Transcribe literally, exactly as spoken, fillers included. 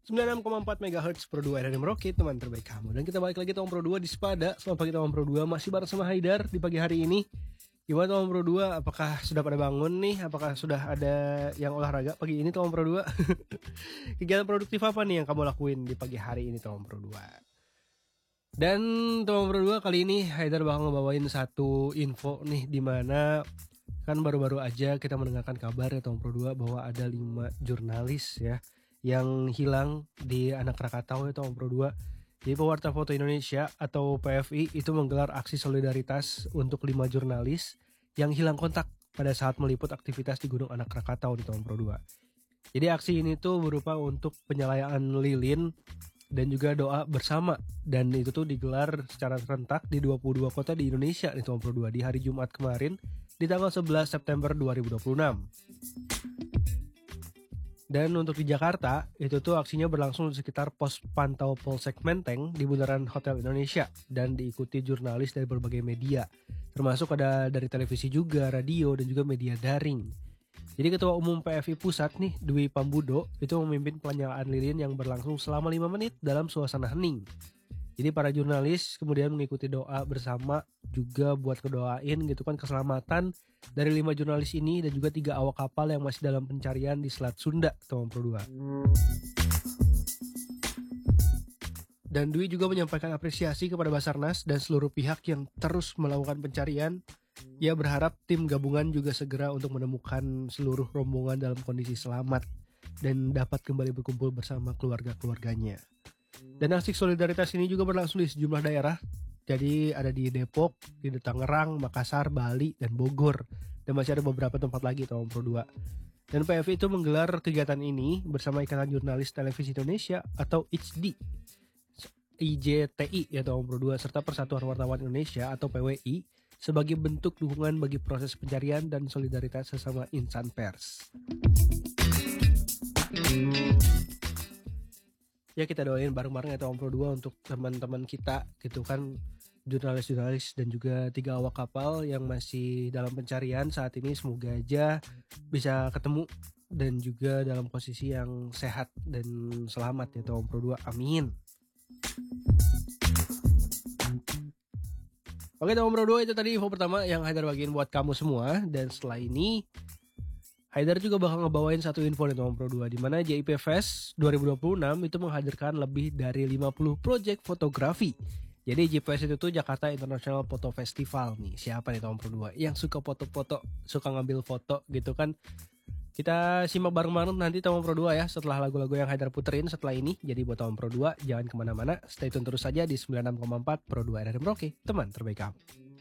sembilan puluh enam koma empat megahertz Pro dua R R M Rocket, teman terbaik kamu. Dan kita balik lagi Tom Pro dua di Spada. Selamat pagi Tom Pro dua, masih bareng sama Haidar di pagi hari ini. Gimana Tom Pro dua, apakah sudah pada bangun nih? Apakah sudah ada yang olahraga pagi ini Tom Pro dua? Kegiatan produktif apa nih yang kamu lakuin di pagi hari ini Tom Pro dua? Dan Tom Pro dua kali ini Haidar bakal ngebawain satu info nih, dimana kan baru-baru aja kita mendengarkan kabar ya Tom Pro dua bahwa ada lima jurnalis ya yang hilang di Anak Krakatau ya Tom Pro dua. Jadi Pewarta Foto Indonesia atau P F I itu menggelar aksi solidaritas untuk lima jurnalis yang hilang kontak pada saat meliput aktivitas di Gunung Anak Krakatau di Tom Pro dua. Jadi aksi ini tuh berupa untuk penyalayaan lilin dan juga doa bersama, dan itu tuh digelar secara serentak di dua puluh dua kota di Indonesia di Tom Pro dua di hari Jumat kemarin di tanggal sebelas September dua ribu dua puluh enam. Dan untuk di Jakarta, itu tuh aksinya berlangsung di sekitar pos pantau Polsek Menteng di Bundaran Hotel Indonesia dan diikuti jurnalis dari berbagai media, termasuk ada dari televisi juga, radio, dan juga media daring. Jadi Ketua Umum P F I Pusat nih, Dwi Pambudo, itu memimpin penyalaan lilin yang berlangsung selama lima menit dalam suasana hening. Jadi para jurnalis kemudian mengikuti doa bersama juga buat kedoain gitu kan keselamatan dari lima jurnalis ini dan juga tiga awak kapal yang masih dalam pencarian di Selat Sunda, Tom Pro dua. Dan Dwi juga menyampaikan apresiasi kepada Basarnas dan seluruh pihak yang terus melakukan pencarian. Ia berharap tim gabungan juga segera untuk menemukan seluruh rombongan dalam kondisi selamat dan dapat kembali berkumpul bersama keluarga-keluarganya. Dan aksi solidaritas ini juga berlangsung di sejumlah daerah. Jadi ada di Depok, di Tangerang, Makassar, Bali, dan Bogor. Dan masih ada beberapa tempat lagi Tom Pro dua. Dan P F I itu menggelar kegiatan ini bersama Ikatan Jurnalis Televisi Indonesia atau I J D I, I J T I ya Tom Pro dua, serta Persatuan Wartawan Indonesia atau P W I sebagai bentuk dukungan bagi proses pencarian dan solidaritas sesama insan pers. Ya kita doain bareng-bareng ya Tom Pro dua untuk teman-teman kita gitu kan, jurnalis-jurnalis dan juga tiga awak kapal yang masih dalam pencarian saat ini. Semoga aja bisa ketemu dan juga dalam posisi yang sehat dan selamat ya Tom Pro dua, amin. Oke Tom Pro dua, itu tadi info pertama yang Haidar bagiin buat kamu semua. Dan setelah ini Haidar juga bakal ngebawain satu info nih Tom Pro dua, di mana J I P Fest dua ribu dua puluh enam itu menghadirkan lebih dari lima puluh project fotografi. Jadi J I P Fest itu tuh Jakarta International Photo Festival nih. Siapa nih Tom Pro dua yang suka foto-foto, suka ngambil foto gitu kan? Kita simak bareng-bareng nanti Tom Pro dua ya setelah lagu-lagu yang Haidar puterin setelah ini. Jadi buat Tom Pro dua jangan kemana-mana, stay tune terus saja di sembilan puluh enam koma empat Pro dua R R M Rocket, teman terbaik kamu.